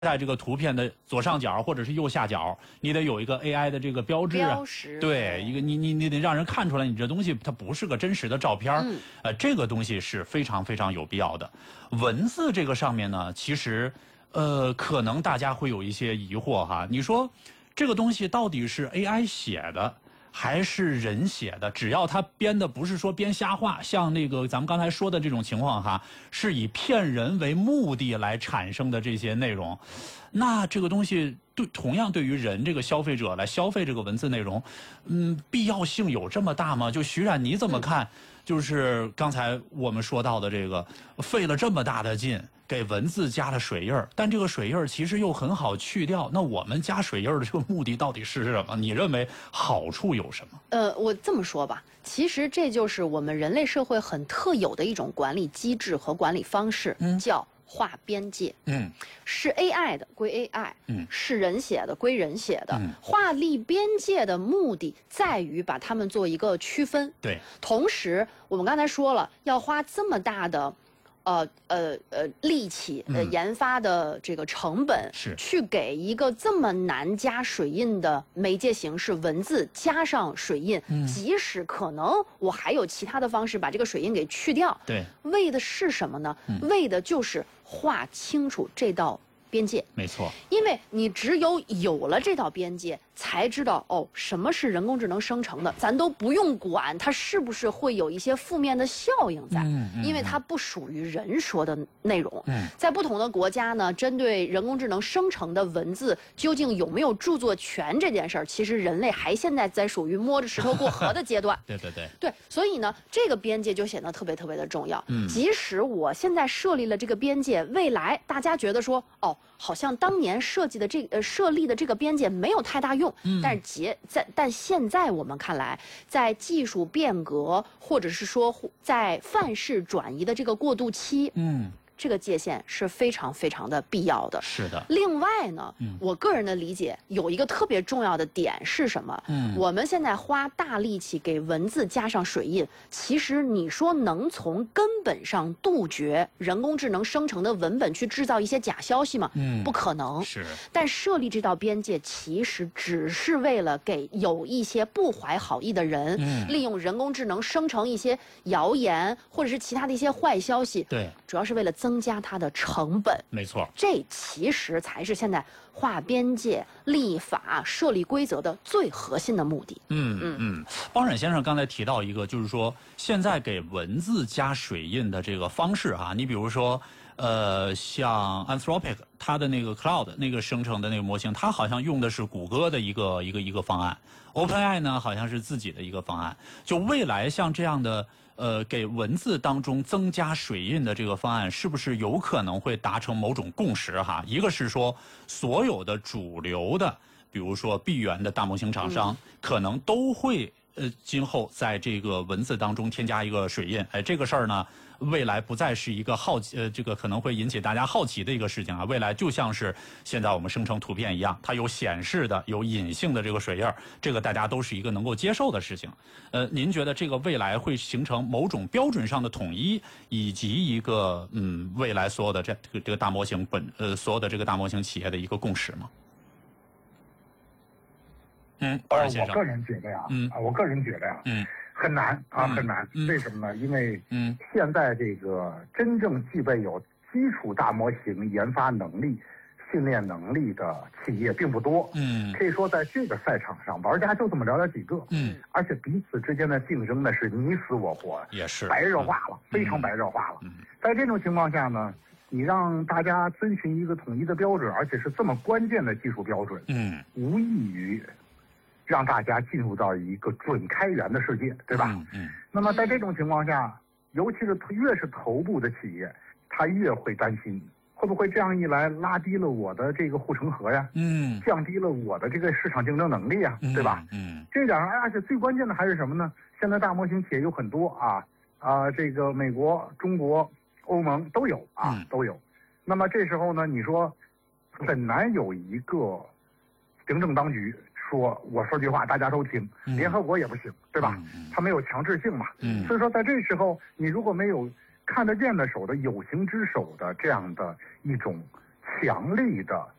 在这个图片的左上角或者是右下角，你得有一个 AI 的这个标志啊，对，一个你得让人看出来你这东西它不是个真实的照片，这个东西是非常非常有必要的。文字这个上面呢，其实可能大家会有一些疑惑哈，你说这个东西到底是 AI 写的？还是人写的，只要他编的不是说编瞎话，像那个咱们刚才说的这种情况哈，是以骗人为目的来产生的这些内容，那这个东西同样对于人这个消费者来消费这个文字内容，必要性有这么大吗？就徐冉你怎么看？就是刚才我们说到的这个，费了这么大的劲。给文字加了水印儿，但这个水印儿其实又很好去掉。那我们加水印儿的这个目的到底是什么？你认为好处有什么？ 我这么说吧，其实这就是我们人类社会很特有的一种管理机制和管理方式，叫划边界。是 AI 的归 AI，是人写的归人写的。划立边界的目的在于把它们做一个区分。 对， 同时我们刚才说了，要花这么大的。力气研发的这个成本是去给一个这么难加水印的媒介形式文字加上水印，即使可能我还有其他的方式把这个水印给去掉， 对， 为的是什么呢？为的就是划清楚这道边界。 没错， 因为你只有了这道边界，才知道什么是人工智能生成的，咱都不用管它是不是会有一些负面的效应在，因为它不属于人说的内容。在不同的国家呢，针对人工智能生成的文字究竟有没有著作权这件事儿，其实人类还现在在属于摸着石头过河的阶段。对，所以呢，这个边界就显得特别特别的重要。即使我现在设立了这个边界，未来大家觉得说好像当年设立的这个边界没有太大用，但现在我们看来，在技术变革或者是说在范式转移的这个过渡期，这个界限是非常非常的必要的。 是的。 另外呢，我个人的理解有一个特别重要的点是什么？我们现在花大力气给文字加上水印，其实你说能从根本上杜绝人工智能生成的文本去制造一些假消息吗？不可能。 是。 但设立这道边界，其实只是为了给有一些不怀好意的人，利用人工智能生成一些谣言或者是其他的一些坏消息。 对， 主要是为了增加它的成本。 没错， 这其实才是现在划边界、立法、设立规则的最核心的目的。 包冉先生刚才提到一个，就是说现在给文字加水印的这个方式哈，你比如说像 Anthropic 它的那个 Cloud 那个生成的那个模型，它好像用的是谷歌的一个方案 ，OpenAI 呢好像是自己的一个方案。就未来像这样的给文字当中增加水印的这个方案，是不是有可能会达成某种共识哈？一个是说所有的主流的，比如说闭源的大模型厂商，可能都会今后在这个文字当中添加一个水印。这个事儿呢，未来不再是一个这个可能会引起大家好奇的一个事情啊。未来就像是现在我们生成图片一样，它有显示的、有隐性的这个水印，这个大家都是一个能够接受的事情。您觉得这个未来会形成某种标准上的统一，以及一个未来所有的这个大模型所有的这个大模型企业的一个共识吗？包冉先生， 我个人觉得呀，很难啊，很难。为什么呢？因为现在这个真正具备有基础大模型研发能力、训练能力的企业并不多。可以说在这个赛场上，玩家就这么着点几个。而且彼此之间的竞争呢是你死我活， 也是白热化了，非常白热化了。在这种情况下呢，你让大家遵循一个统一的标准，而且是这么关键的技术标准，无异于让大家进入到一个准开源的世界，对吧？那么在这种情况下，尤其是越是头部的企业，他越会担心会不会这样一来拉低了我的这个护城河呀，降低了我的这个市场竞争能力呀，对吧？这点，而且最关键的还是什么呢？现在大模型企业有很多这个美国、中国、欧盟都有都有。那么这时候呢，你说很难有一个行政当局说我说句话大家都听，联合国也不行，对吧？它没有强制性嘛。所以说在这时候，你如果没有看得见的手的有形之手的这样的一种强力的